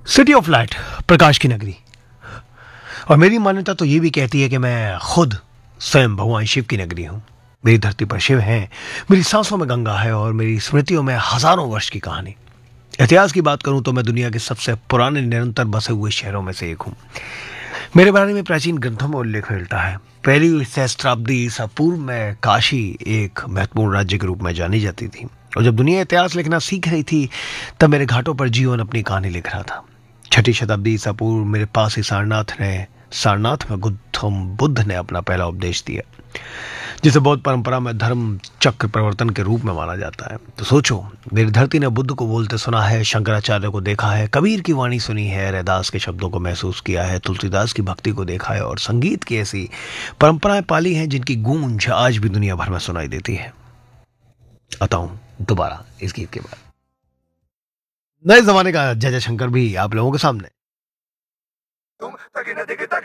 City of light, प्रकाश की नगरी। और मेरी मान्यता तो ये भी कहती है कि मैं खुद स्वयं भगवान शिव की नगरी हूँ। मेरी धरती पर शिव हैं, मेरी सांसों में गंगा है और मेरी स्मृतियों में हजारों वर्ष की कहानी। इतिहास की बात करूं तो मैं दुनिया के सबसे पुराने निरंतर बसे हुए शहरों में से एक हूँ। मेरे बारे में प्राचीन ग्रंथों में उल्लेख मिलता है। पहली सहस्त्राब्दी ईसा पूर्व में काशी एक महत्वपूर्ण राज्य के रूप में जानी जाती थी। और जब दुनिया इतिहास लिखना सीख रही थी, तब मेरे घाटों पर जीवन अपनी कहानी लिख रहा था। छठी शताब्दी ईसा पूर्व मेरे पास ही सारनाथ में गौतम बुद्ध ने अपना पहला उपदेश दिया, जिसे बौद्ध परंपरा में धर्म चक्र प्रवर्तन के रूप में माना जाता है। तो सोचो, मेरी धरती ने बुद्ध को बोलते सुना है, शंकराचार्य को देखा है, कबीर की वाणी सुनी है, रैदास के शब्दों को महसूस किया है, तुलसीदास की भक्ति को देखा है और संगीत की ऐसी परंपराएं पाली हैं जिनकी गूंज आज भी दुनिया भर में सुनाई देती है। आता हूं दोबारा इस गीत के बाद। नए जमाने का जय जय शंकर भी आप लोगों के सामने।